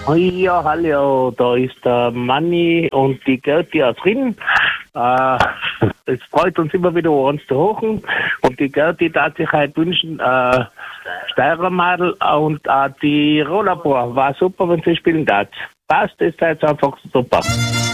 Ja, hallo, da ist der Manni und die Gerti aus Rinn. Es freut uns immer wieder, uns zu hören. Und die Gerti darf sich halt wünschen, Steirermadel und die Rollerbohr. War super, wenn sie spielen darf. Passt, ist halt einfach super.